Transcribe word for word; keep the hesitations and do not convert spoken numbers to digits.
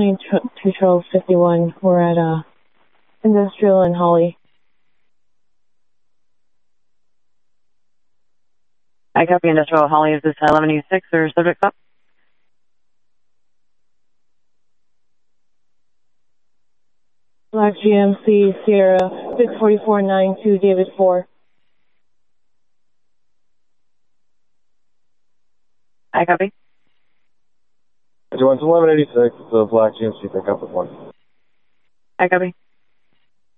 County two twelve fifty-one. We're at uh, Industrial and Holly. I copy Industrial Holly. Is this eleven eighty-six or subject up? Black G M C Sierra six forty-four nine two David four. I copy. It's eleven eighty-six, so Black G M C pickup with one. I copy.